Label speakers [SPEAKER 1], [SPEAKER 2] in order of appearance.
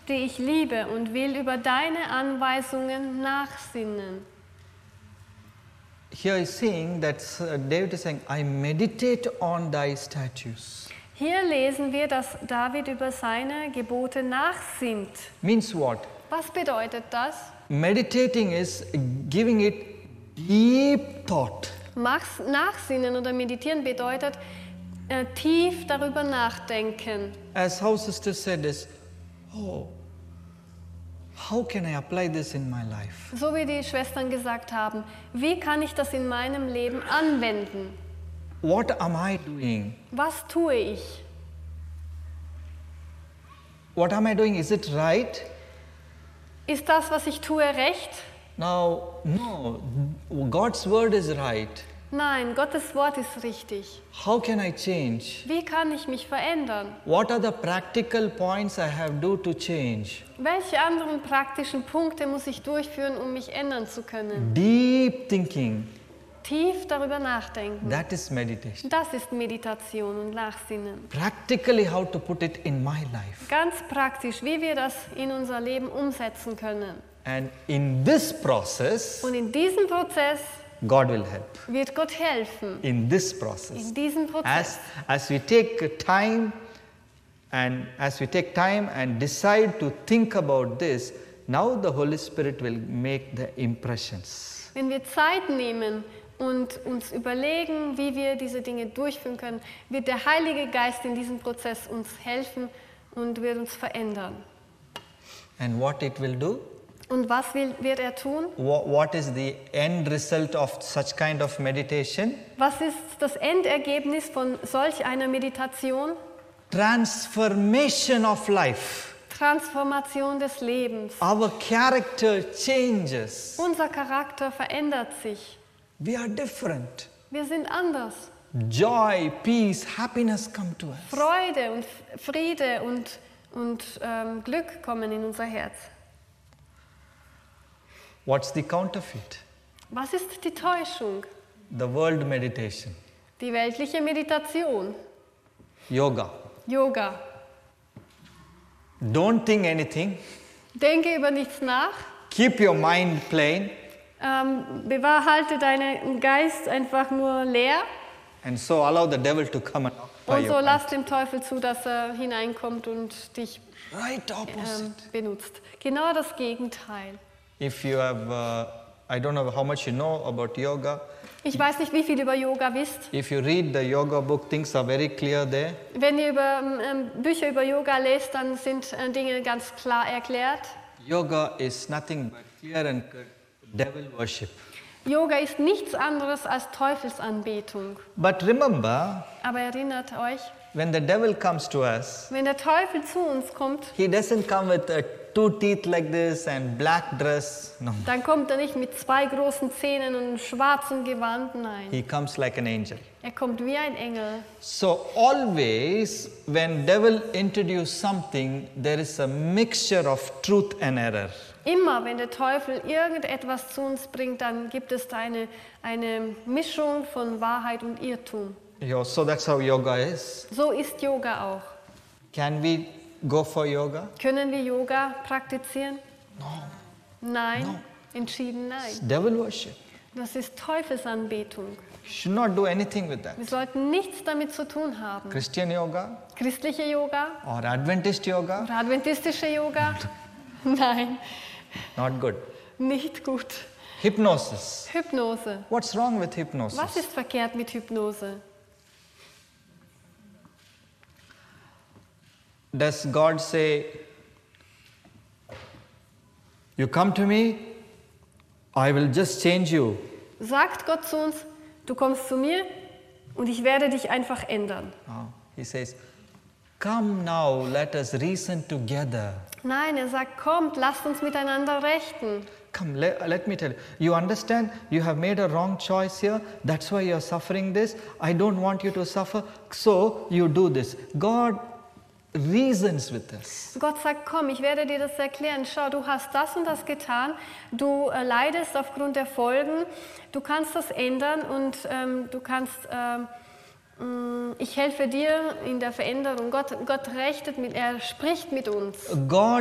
[SPEAKER 1] die ich liebe und will über deine Anweisungen nachsinnen.
[SPEAKER 2] Here is saying that David is saying, I meditate on thy statutes.
[SPEAKER 1] Hier lesen wir, dass David über seine Gebote nachsinnt.
[SPEAKER 2] Means what?
[SPEAKER 1] Was bedeutet das?
[SPEAKER 2] Meditating is giving it deep thought.
[SPEAKER 1] Nachsinnen oder meditieren bedeutet tief darüber nachdenken.
[SPEAKER 2] As how sister said is, oh, how can I apply this in my life?
[SPEAKER 1] So wie die Schwestern gesagt haben, wie kann ich das in meinem Leben anwenden?
[SPEAKER 2] What am I doing?
[SPEAKER 1] Was tue ich?
[SPEAKER 2] What am I doing? Is it right?
[SPEAKER 1] Ist das, was ich tue, recht?
[SPEAKER 2] Now, no, God's word is right.
[SPEAKER 1] Nein, Gottes Wort ist richtig.
[SPEAKER 2] How can I change?
[SPEAKER 1] Wie kann ich mich verändern?
[SPEAKER 2] What are the practical points I have to change?
[SPEAKER 1] Welche anderen praktischen Punkte muss ich durchführen, um mich ändern zu können?
[SPEAKER 2] Deep thinking.
[SPEAKER 1] Tief darüber nachdenken.
[SPEAKER 2] That is meditation.
[SPEAKER 1] Das ist Meditation und Nachsinnen.
[SPEAKER 2] Practically how to put it in my life.
[SPEAKER 1] Ganz praktisch, wie wir das in unser Leben umsetzen können.
[SPEAKER 2] And in this process,
[SPEAKER 1] Und in diesem Prozess
[SPEAKER 2] God will help.
[SPEAKER 1] wird Gott helfen.
[SPEAKER 2] In this process.
[SPEAKER 1] In diesem Prozess.
[SPEAKER 2] As we take time and decide to think about this, now the Holy Spirit will make the impressions.
[SPEAKER 1] Wenn wir Zeit nehmen und uns überlegen, wie wir diese Dinge durchführen können, wird der Heilige Geist in diesem Prozess uns helfen und wird uns verändern.
[SPEAKER 2] And what it will do?
[SPEAKER 1] Und was wird er tun?
[SPEAKER 2] What is the end result of such kind of meditation?
[SPEAKER 1] Was ist das Endergebnis von solch einer Meditation?
[SPEAKER 2] Transformation of life.
[SPEAKER 1] Transformation des Lebens.
[SPEAKER 2] Our character changes.
[SPEAKER 1] Unser Charakter verändert sich.
[SPEAKER 2] We are different.
[SPEAKER 1] Wir sind anders.
[SPEAKER 2] Joy, peace, happiness come to us.
[SPEAKER 1] Freude und Friede und Glück kommen in unser Herz.
[SPEAKER 2] What's the counterfeit?
[SPEAKER 1] Was ist die Täuschung?
[SPEAKER 2] The world meditation.
[SPEAKER 1] Die weltliche Meditation.
[SPEAKER 2] Yoga.
[SPEAKER 1] Yoga.
[SPEAKER 2] Don't think anything.
[SPEAKER 1] Denke über nichts nach.
[SPEAKER 2] Keep your mind plain.
[SPEAKER 1] Bewahrhalte deinen Geist einfach nur leer.
[SPEAKER 2] And so allow the devil to come and occupy
[SPEAKER 1] Und so
[SPEAKER 2] your
[SPEAKER 1] lass
[SPEAKER 2] mind.
[SPEAKER 1] dem Teufel zu, dass er hineinkommt und dich
[SPEAKER 2] Right opposite.
[SPEAKER 1] benutzt. Genau das Gegenteil.
[SPEAKER 2] If you have, I don't know how much you know about yoga.
[SPEAKER 1] Ich weiß nicht, wie viel über Yoga wisst.
[SPEAKER 2] If you read the yoga book, things are very clear there.
[SPEAKER 1] Wenn ihr über Bücher über Yoga lest, dann sind Dinge ganz klar erklärt.
[SPEAKER 2] Yoga is nothing but clear and cut devil worship.
[SPEAKER 1] Yoga ist nichts anderes als Teufelsanbetung.
[SPEAKER 2] But remember,
[SPEAKER 1] Aber erinnert euch,
[SPEAKER 2] when the devil comes to us,
[SPEAKER 1] wenn der Teufel zu uns kommt,
[SPEAKER 2] he doesn't come with two teeth like this and black dress. No.
[SPEAKER 1] dann kommt er nicht mit zwei großen Zähnen und einem schwarzen Gewand, nein.
[SPEAKER 2] He comes like an angel.
[SPEAKER 1] Er kommt wie ein Engel.
[SPEAKER 2] So always when devil introduce something, there is a mixture of truth and error.
[SPEAKER 1] Immer, wenn der Teufel irgendetwas zu uns bringt, dann gibt es da eine Mischung von Wahrheit und Irrtum.
[SPEAKER 2] So that's how yoga is.
[SPEAKER 1] So ist Yoga auch.
[SPEAKER 2] Can we go for yoga?
[SPEAKER 1] Können wir Yoga praktizieren?
[SPEAKER 2] No.
[SPEAKER 1] Nein,
[SPEAKER 2] No.
[SPEAKER 1] entschieden nein.
[SPEAKER 2] It's devil worship.
[SPEAKER 1] Das ist Teufelsanbetung.
[SPEAKER 2] You should not do anything with that.
[SPEAKER 1] Wir sollten nichts damit zu tun haben.
[SPEAKER 2] Christian yoga
[SPEAKER 1] Christliche Yoga
[SPEAKER 2] or Adventist yoga,
[SPEAKER 1] oder adventistische Yoga? Nein,
[SPEAKER 2] not good.
[SPEAKER 1] nicht gut.
[SPEAKER 2] Hypnosis.
[SPEAKER 1] Hypnose.
[SPEAKER 2] What's wrong with hypnosis?
[SPEAKER 1] Was ist verkehrt mit Hypnose?
[SPEAKER 2] Does God say, you come to me, I will just change you?
[SPEAKER 1] Sagt Gott zu uns, du kommst zu mir und ich werde dich einfach ändern.
[SPEAKER 2] No. He says, come now, let us reason together.
[SPEAKER 1] Nein, er sagt, kommt, lasst uns miteinander rechten.
[SPEAKER 2] Come, let me tell you. You understand? You have made a wrong choice here. That's why you are suffering this. I don't want you to suffer. So you do this. God reasons with us.
[SPEAKER 1] Gott sagt, komm, ich werde dir das erklären. Schau, du hast das und das getan. Du leidest aufgrund der Folgen. Du kannst das ändern und du kannst... ich helfe dir in der Veränderung. Gott rechnet er spricht mit uns.
[SPEAKER 2] God